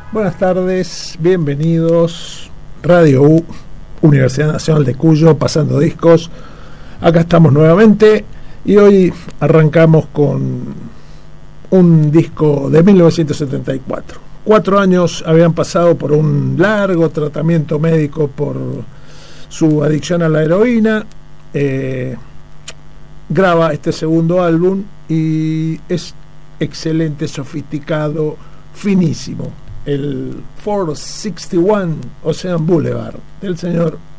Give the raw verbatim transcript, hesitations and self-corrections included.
Buenas tardes, bienvenidos. Radio U, Universidad Nacional de Cuyo, pasando discos. Acá estamos nuevamente y hoy arrancamos con un disco de mil novecientos setenta y cuatro. Cuatro años habían pasado por un largo tratamiento médico por su adicción a la heroína. Eh, graba este segundo álbum y es excelente, sofisticado, finísimo. El cuatrocientos sesenta y uno Ocean Boulevard del señor